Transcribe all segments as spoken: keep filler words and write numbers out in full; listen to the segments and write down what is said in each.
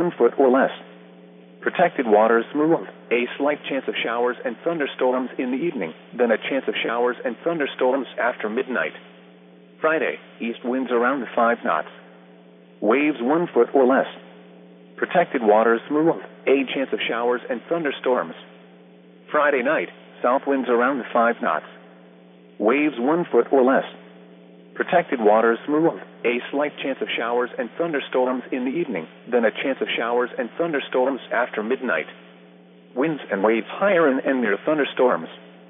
one foot or less. Protected waters smooth. A slight chance of showers and thunderstorms in the evening, then a chance of showers and thunderstorms after midnight. Friday, east winds around five knots. Waves one foot or less. Protected waters smooth. A chance of showers and thunderstorms. Friday night, south winds around five knots. Waves one foot or less. Protected waters smooth. A slight chance of showers and thunderstorms in the evening, then a chance of showers and thunderstorms after midnight. Winds and waves higher in and near thunderstorms.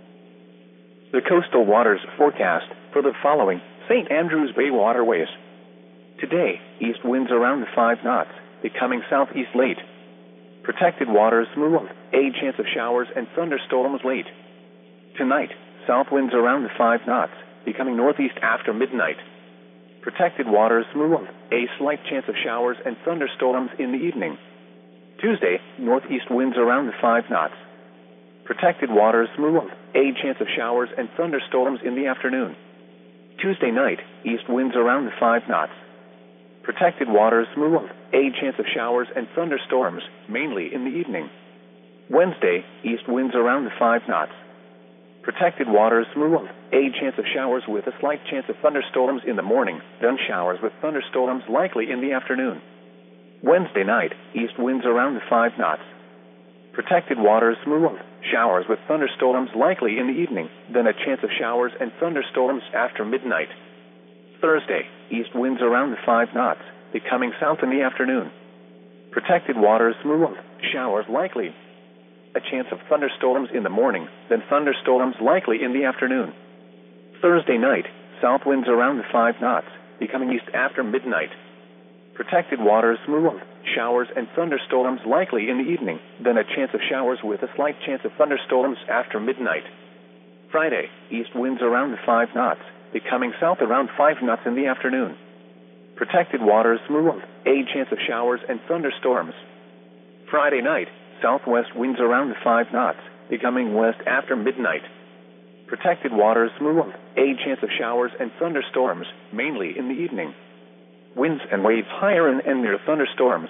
The coastal waters forecast for the following Saint Andrews Bay waterways. Today, east winds around five knots, becoming southeast late. Protected waters smooth. A chance of showers and thunderstorms late. Tonight, south winds around five knots, becoming northeast after midnight. Protected waters smooth. A slight chance of showers and thunderstorms in the evening. Tuesday, northeast winds around five knots. Protected waters smooth. A chance of showers and thunderstorms in the afternoon. Tuesday night, east winds around five knots. Protected waters smooth. A chance of showers and thunderstorms, mainly in the evening. Wednesday, east winds around five knots. Protected waters smooth. A chance of showers with a slight chance of thunderstorms in the morning, then showers with thunderstorms likely in the afternoon. Wednesday night, east winds around five knots. Protected waters smooth. Showers with thunderstorms likely in the evening, then a chance of showers and thunderstorms after midnight. Thursday, east winds around five knots, becoming south in the afternoon. Protected waters smooth. Showers likely. A chance of thunderstorms in the morning, then thunderstorms likely in the afternoon. Thursday night, south winds around five knots, becoming east after midnight. Protected waters smooth. Showers and thunderstorms likely in the evening, then a chance of showers with a slight chance of thunderstorms after midnight. Friday, east winds around five knots, becoming south around five knots in the afternoon. Protected waters smooth. A chance of showers and thunderstorms. Friday night, southwest winds around five knots, becoming west after midnight. Protected waters smooth. A chance of showers and thunderstorms, mainly in the evening. Winds and waves higher in and near thunderstorms.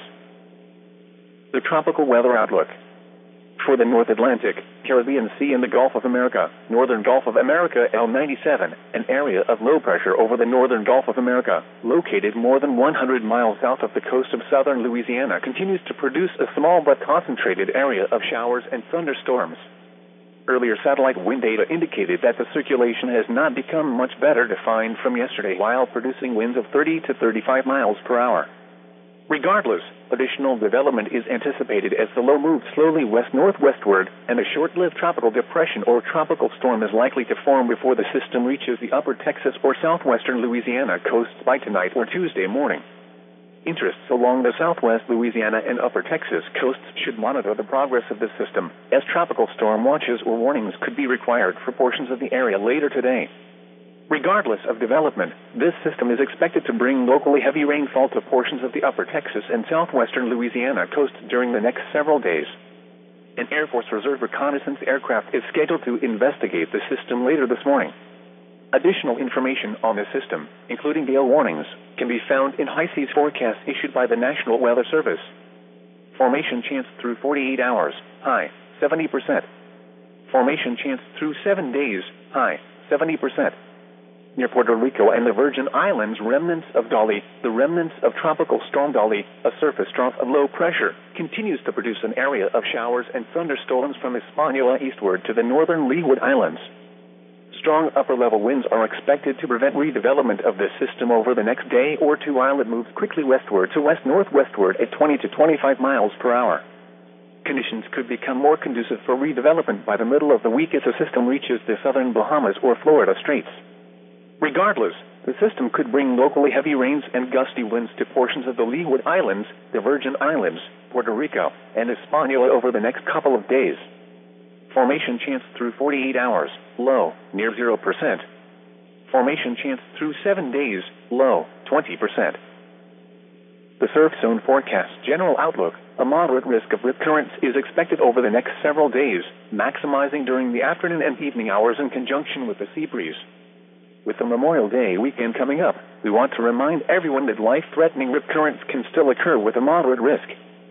The tropical weather outlook. For the North Atlantic, Caribbean Sea and the Gulf of America, Northern Gulf of America L ninety-seven, an area of low pressure over the Northern Gulf of America, located more than one hundred miles south of the coast of southern Louisiana, continues to produce a small but concentrated area of showers and thunderstorms. Earlier satellite wind data indicated that the circulation has not become much better defined from yesterday while producing winds of thirty to thirty-five miles per hour. Regardless, additional development is anticipated as the low moves slowly west-northwestward, and a short-lived tropical depression or tropical storm is likely to form before the system reaches the upper Texas or southwestern Louisiana coasts by tonight or Tuesday morning. Interests along the southwest Louisiana and upper Texas coasts should monitor the progress of this system, as tropical storm watches or warnings could be required for portions of the area later today. Regardless of development, this system is expected to bring locally heavy rainfall to portions of the upper Texas and southwestern Louisiana coast during the next several days. An Air Force Reserve reconnaissance aircraft is scheduled to investigate the system later this morning. Additional information on the system, including gale warnings, can be found in high seas forecasts issued by the National Weather Service. Formation chance through forty-eight hours, high, seventy percent. Formation chance through seven days, high, seventy percent. Near Puerto Rico and the Virgin Islands, remnants of Dolly, the remnants of Tropical Storm Dolly, a surface trough of low pressure, continues to produce an area of showers and thunderstorms from Hispaniola eastward to the northern Leeward Islands. Strong upper-level winds are expected to prevent redevelopment of this system over the next day or two while it moves quickly westward to west-northwestward at twenty to twenty-five miles per hour. Conditions could become more conducive for redevelopment by the middle of the week as the system reaches the southern Bahamas or Florida Straits. Regardless, the system could bring locally heavy rains and gusty winds to portions of the Leeward Islands, the Virgin Islands, Puerto Rico, and Hispaniola over the next couple of days. Formation chance through forty-eight hours, low, near zero percent. Formation chance through seven days, low, twenty percent. The surf zone forecast general outlook, a moderate risk of rip currents is expected over the next several days, maximizing during the afternoon and evening hours in conjunction with the sea breeze. With the Memorial Day weekend coming up, we want to remind everyone that life-threatening rip currents can still occur with a moderate risk.